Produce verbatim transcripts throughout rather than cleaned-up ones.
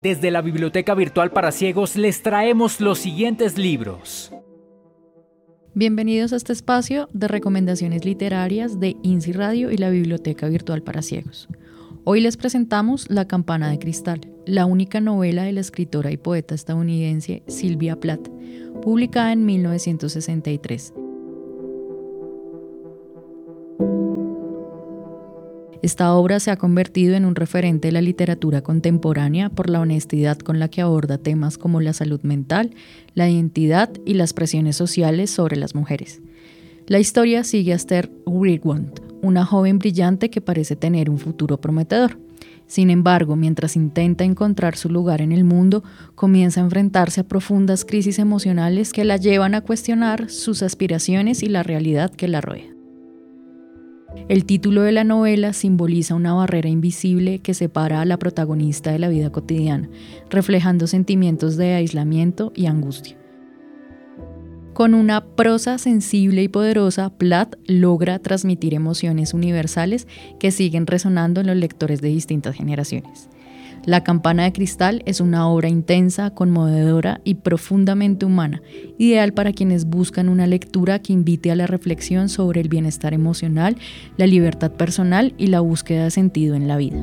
Desde la Biblioteca Virtual para Ciegos les traemos los siguientes libros. Bienvenidos a este espacio de recomendaciones literarias de INSI Radio y la Biblioteca Virtual para Ciegos. Hoy les presentamos La campana de cristal, la única novela de la escritora y poeta estadounidense Sylvia Plath, publicada en mil novecientos sesenta y tres. Esta obra se ha convertido en un referente de la literatura contemporánea por la honestidad con la que aborda temas como la salud mental, la identidad y las presiones sociales sobre las mujeres. La historia sigue a Esther Wigwam, una joven brillante que parece tener un futuro prometedor. Sin embargo, mientras intenta encontrar su lugar en el mundo, comienza a enfrentarse a profundas crisis emocionales que la llevan a cuestionar sus aspiraciones y la realidad que la rodea. El título de la novela simboliza una barrera invisible que separa a la protagonista de la vida cotidiana, reflejando sentimientos de aislamiento y angustia. Con una prosa sensible y poderosa, Plath logra transmitir emociones universales que siguen resonando en los lectores de distintas generaciones. La campana de cristal es una obra intensa, conmovedora y profundamente humana, ideal para quienes buscan una lectura que invite a la reflexión sobre el bienestar emocional, la libertad personal y la búsqueda de sentido en la vida.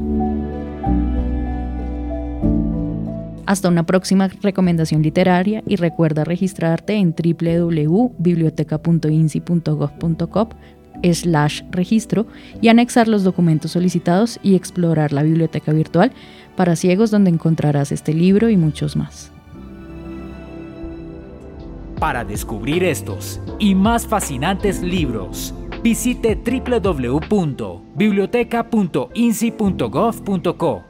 Hasta una próxima recomendación literaria y recuerda registrarte en w w w punto biblioteca punto insi punto gov punto co slash registro y anexar los documentos solicitados y explorar la biblioteca virtual para ciegos donde encontrarás este libro y muchos más. Para descubrir estos y más fascinantes libros, visite w w w punto biblioteca punto insi punto gov punto co.